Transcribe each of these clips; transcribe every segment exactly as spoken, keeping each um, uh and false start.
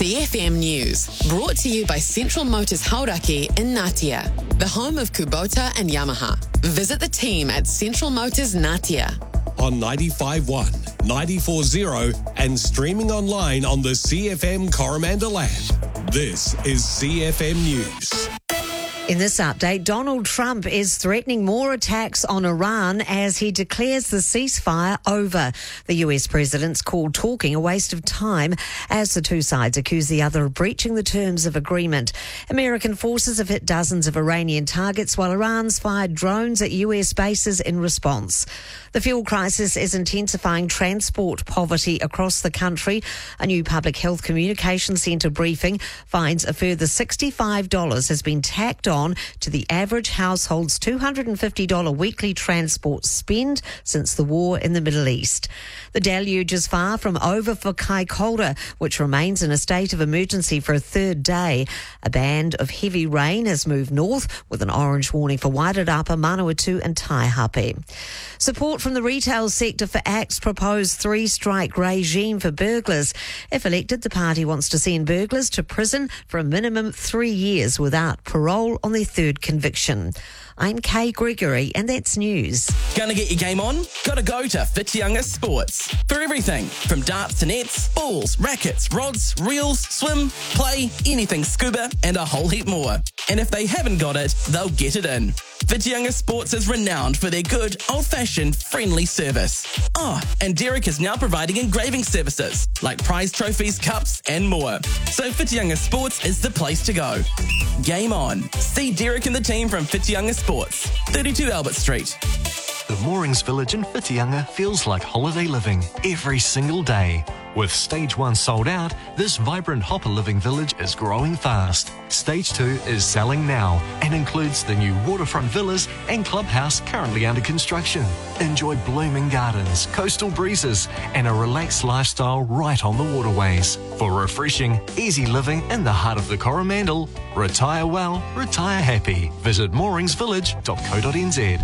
C F M News, brought to you by Central Motors Hauraki in Ngatea, the home of Kubota and Yamaha. Visit the team at Central Motors Ngatea. On ninety-five point one, ninety-four point zero and streaming online on the C F M Coromandel app. This is C F M News. In this update, Donald Trump is threatening more attacks on Iran as he declares the ceasefire over. The U S president's called talking a waste of time as the two sides accuse the other of breaching the terms of agreement. American forces have hit dozens of Iranian targets while Iran's fired drones at U S bases in response. The fuel crisis is intensifying transport poverty across the country. A new Public Health Communications Centre briefing finds a further sixty-five dollars has been tacked on to the average household's two hundred fifty dollars weekly transport spend since the war in the Middle East. The deluge is far from over for Kaikoura, which remains in a state of emergency for a third day. A band of heavy rain has moved north with an orange warning for Wairarapa, Manawatu and Taihape. Support from the retail sector for ACT's proposed three-strike regime for burglars. If elected, the party wants to send burglars to prison for a minimum three years without parole on their third conviction. I'm Kay Gregory, and that's news. Gonna get your game on? Gotta go to Whitianga Sports. For everything from darts to nets, balls, rackets, rods, reels, swim, play, anything scuba, and a whole heap more. And if they haven't got it, they'll get it in. Whitianga Sports is renowned for their good, old-fashioned, friendly service. Oh, and Derek is now providing engraving services, like prize trophies, cups, and more. So Whitianga Sports is the place to go. Game on. See Derek and the team from Whitianga Sports, thirty-two Albert Street. The Moorings Village in Whitianga feels like holiday living every single day. With Stage one sold out, this vibrant hopper living village is growing fast. Stage two is selling now and includes the new waterfront villas and clubhouse currently under construction. Enjoy blooming gardens, coastal breezes and a relaxed lifestyle right on the waterways. For refreshing, easy living in the heart of the Coromandel, retire well, retire happy. Visit moorings village dot co dot n z.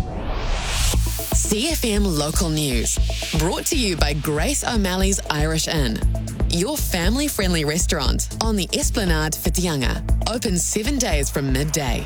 C F M Local News, brought to you by Grace O'Malley's Irish Inn, your family-friendly restaurant on the Esplanade Whitianga, open seven days from midday.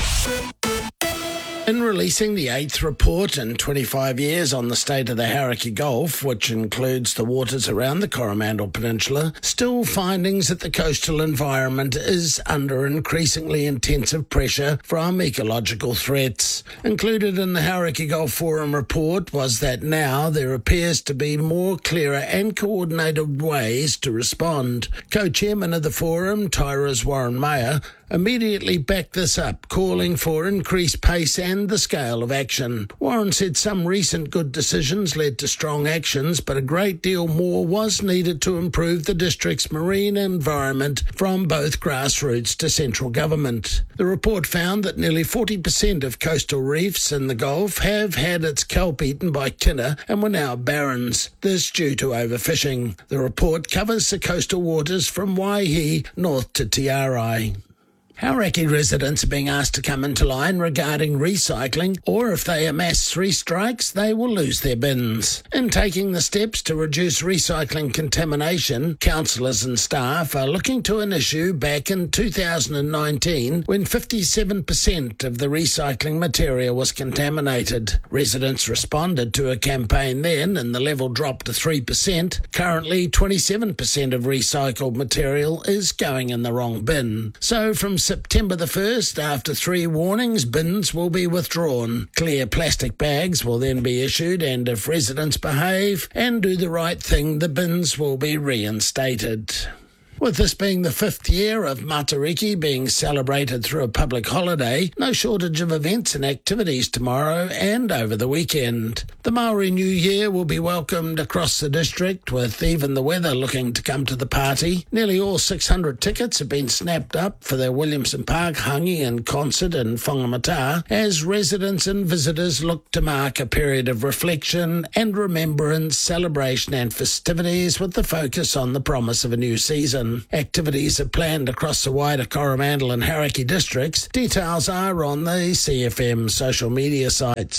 In releasing the eighth report in twenty-five years on the state of the Hauraki Gulf, which includes the waters around the Coromandel Peninsula, still findings that the coastal environment is under increasingly intensive pressure from ecological threats. Included in the Hauraki Gulf Forum report was that now there appears to be more clearer and coordinated ways to respond. Co-chairman of the forum, Tyra's Warren Mayer, immediately backed this up, calling for increased pace and the scale of action. Warren said some recent good decisions led to strong actions, but a great deal more was needed to improve the district's marine environment from both grassroots to central government. The report found that nearly forty percent of coastal reefs in the Gulf have had its kelp eaten by kinner and were now barrens, this due to overfishing. The report covers the coastal waters from Waihi north to Te Arai. Hauraki residents are being asked to come into line regarding recycling, or if they amass three strikes, they will lose their bins. In taking the steps to reduce recycling contamination, councillors and staff are looking to an issue back in two thousand nineteen when fifty-seven percent of the recycling material was contaminated. Residents responded to a campaign then and the level dropped to three percent. Currently, twenty-seven percent of recycled material is going in the wrong bin. So from September the first, after three warnings, bins will be withdrawn. Clear plastic bags will then be issued, and if residents behave and do the right thing, the bins will be reinstated. With this being the fifth year of Matariki being celebrated through a public holiday, no shortage of events and activities tomorrow and over the weekend. The Maori New Year will be welcomed across the district, with even the weather looking to come to the party. Nearly all six hundred tickets have been snapped up for the Williamson Park Hangi and concert in Whangamata, as residents and visitors look to mark a period of reflection and remembrance, celebration and festivities with the focus on the promise of a new season. Activities are planned across the wider Coromandel and Hauraki districts. Details are on the C F M social media sites.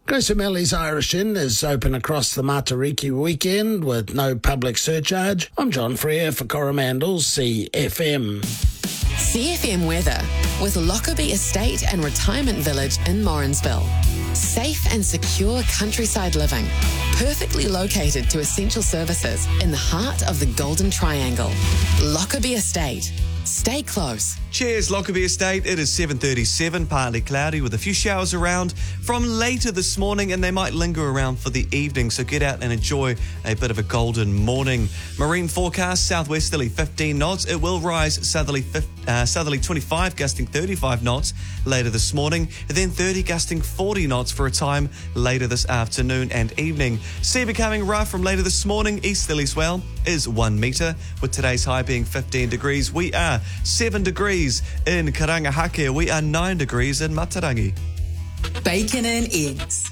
Grace O'Malley's Irish Inn is open across the Matariki weekend with no public surcharge. I'm John Freer for Coromandel's C F M. C F M weather with Lockerbie Estate and Retirement Village in Morrinsville. Safe and secure countryside living, perfectly located to essential services in the heart of the Golden Triangle. Lockerbie Estate. Stay close. Cheers, Lockerbie Estate. It is seven thirty-seven, partly cloudy with a few showers around from later this morning, and they might linger around for the evening, so get out and enjoy a bit of a golden morning. Marine forecast, southwesterly fifteen knots. It will rise southerly, uh, southerly twenty-five, gusting thirty-five knots later this morning, and then thirty, gusting forty knots for a time later this afternoon and evening. Sea becoming rough from later this morning. Easterly swell is one metre, with today's high being fifteen degrees. We are seven degrees in Karangahake. We are nine degrees in Matarangi. Bacon and eggs.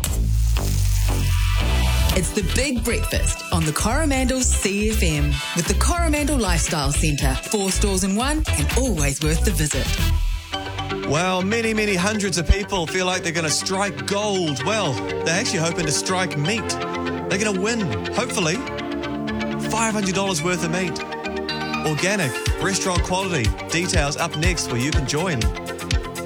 It's the big breakfast on the Coromandel C F M with the Coromandel Lifestyle Centre. Four stores in one and always worth the visit. Well, many, many hundreds of people feel like they're going to strike gold. Well, they're actually hoping to strike meat. They're going to win, hopefully, five hundred dollars worth of meat. Organic, restaurant quality. Details up next where you can join.